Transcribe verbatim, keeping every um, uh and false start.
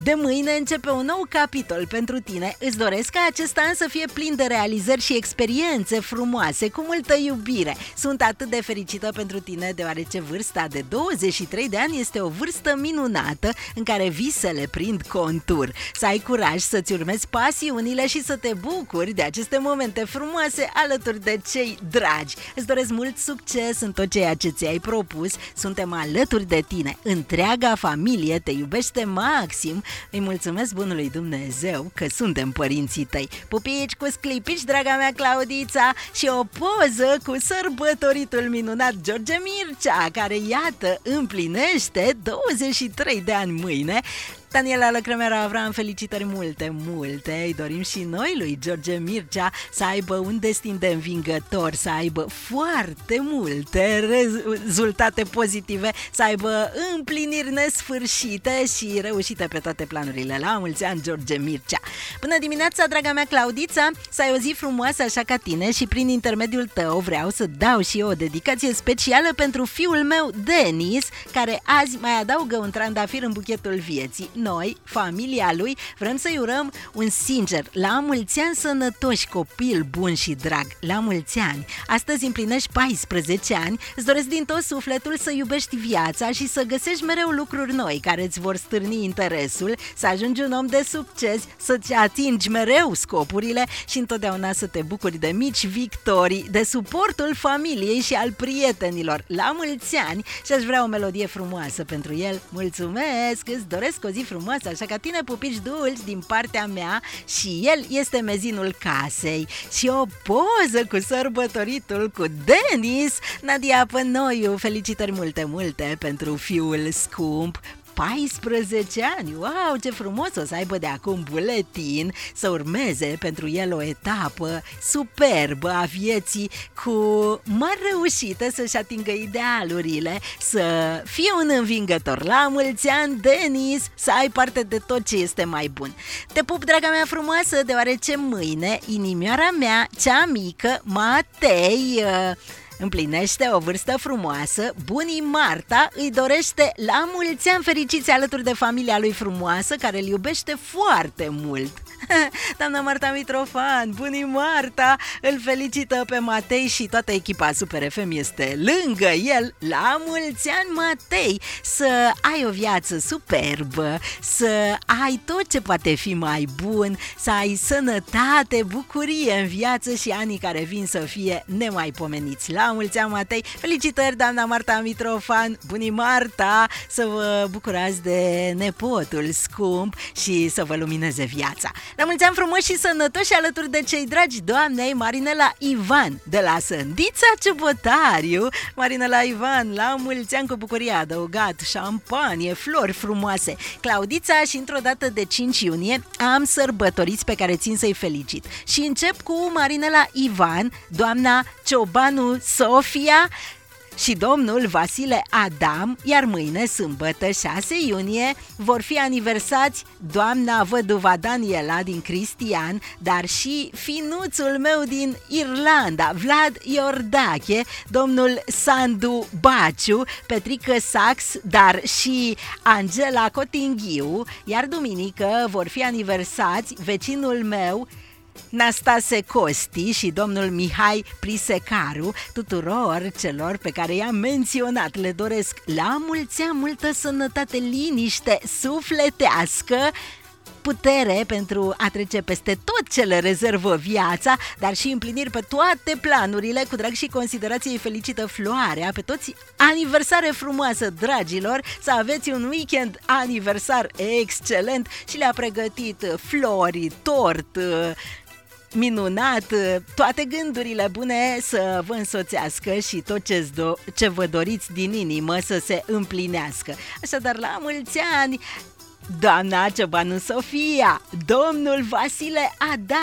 De mâine începe un nou capitol pentru tine. Îți doresc ca acest an să fie plin de realizări și experiențe frumoase, cu multă iubire. Sunt atât de fericită pentru tine, deoarece vârsta de douăzeci și trei de ani este o vârstă minunată în care visele prind contur. Să ai curaj să-ți urmezi pasiunile și să te bucuri de aceste momente frumoase alături de cei dragi. Îți doresc mult succes în tot ceea ce ți-ai propus. Suntem alături de tine. Întreaga familie te iubește maxim. Îi mulțumesc bunului Dumnezeu că suntem părinții tăi. Pupici cu sclipici, draga mea Claudița, și o poză cu sărbătoritul minunat George Mircea, care, iată, împlinește douăzeci și trei de ani mâine. Daniela Lăcrămeara Avram, felicitări multe, multe. Îi dorim și noi lui George Mircea să aibă un destin de învingător, să aibă foarte multe rezultate pozitive, să aibă împliniri nesfârșite și reușite pe toate planurile. La mulți ani, George Mircea! Până dimineața, draga mea Claudița, să ai o zi frumoasă așa ca tine și prin intermediul tău vreau să dau și eu o dedicație specială pentru fiul meu, Denis, care azi mai adaugă un trandafir în buchetul vieții. Noi, familia lui, vrem să-i urăm un sincer la mulți ani sănătoși, copil bun și drag. La mulți ani! Astăzi împlinești paisprezece ani, îți doresc din tot sufletul să iubești viața și să găsești mereu lucruri noi care îți vor stârni interesul, să ajungi un om de succes, să-ți atingi mereu scopurile și întotdeauna să te bucuri de mici victorii, de suportul familiei și al prietenilor. La mulți ani! Și aș vrea o melodie frumoasă pentru el. Mulțumesc! Îți doresc o zi frumoasă, așa ca tine, pupici dulci, din partea mea, și el este mezinul casei. Și o poză cu sărbătoritul cu Denis. Nadia Pănoiu, felicitări multe, multe pentru fiul scump. paisprezece ani, wow, ce frumos! O să aibă de acum buletin, să urmeze pentru el o etapă superbă a vieții, cu mari reușite, să-și atingă idealurile, să fie un învingător. La mulți ani, Denis, să ai parte de tot ce este mai bun. Te pup, draga mea frumoasă, deoarece mâine inimioara mea, cea mică, Matei, împlinește o vârstă frumoasă. Bunii Marta îi dorește la mulți ani fericiți alături de familia lui frumoasă, care îl iubește foarte mult. Doamna Marta Mitrofan, bunii Marta, îl felicită pe Matei și toată echipa Super F M este lângă el. La mulți ani, Matei, să ai o viață superbă, să ai tot ce poate fi mai bun, să ai sănătate, bucurie în viață și anii care vin să fie nemaipomeniți. La mulți ani, Matei, felicitări, doamna Marta Mitrofan, bunii Marta, să vă bucurați de nepotul scump și să vă lumineze viața. La mulți ani frumoși și sănătoși alături de cei dragi doamnei Marinela Ivan de la Sândița Ciubotariu. Marinela Ivan, la mulți ani cu bucurie, adăugat șampanie, flori frumoase. Claudița, și într-o dată de cinci iunie am sărbătoriți pe care țin să-i felicit. Și încep cu Marinela Ivan, doamna Ciobanu Sofia și domnul Vasile Adam, iar mâine, sâmbătă, șase iunie, vor fi aniversați doamna văduva Daniela din Cristian, dar și finuțul meu din Irlanda, Vlad Iordache, domnul Sandu Baciu, Petrică Sax, dar și Angela Cotinghiu, iar duminică vor fi aniversați vecinul meu Nastase Costi și domnul Mihai Prisecaru. Tuturor celor pe care i-am menționat le doresc la mulți ani multă sănătate, liniște sufletească, putere pentru a trece peste tot ce le rezervă viața, dar și împliniri pe toate planurile. Cu drag și considerație îi felicită Floarea, pe toți aniversare frumoasă, dragilor, să aveți un weekend aniversar excelent și le-a pregătit flori, tort minunat, toate gândurile bune să vă însoțească și tot ce, do- ce vă doriți din inimă să se împlinească. Așadar, la mulți ani, doamna Ciobanu Sofia, domnul Vasile Adam,